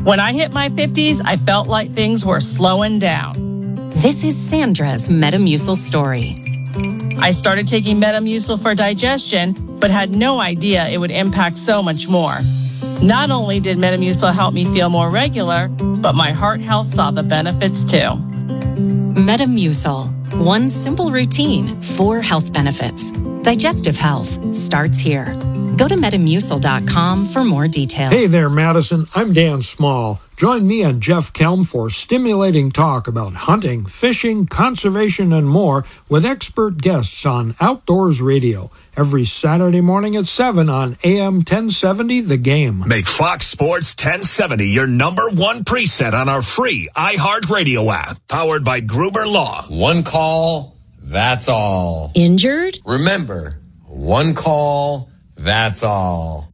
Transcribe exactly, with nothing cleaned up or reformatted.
When I hit my fifties, I felt like things were slowing down. This is Sandra's Metamucil story. I started taking Metamucil for digestion, but had no idea it would impact so much more. Not only did Metamucil help me feel more regular, but my heart health saw the benefits too. Metamucil. One simple routine, four health benefits. Digestive health starts here. Go to Metamucil dot com for more details. Hey there, Madison. I'm Dan Small. Join me and Jeff Kelm for stimulating talk about hunting, fishing, conservation, and more with expert guests on Outdoors Radio. Every Saturday morning at seven on A M ten seventy, The Game. Make Fox Sports ten seventy your number one preset on our free iHeartRadio app, powered by Gruber Law. One call, that's all. Injured? Remember, one call, that's all.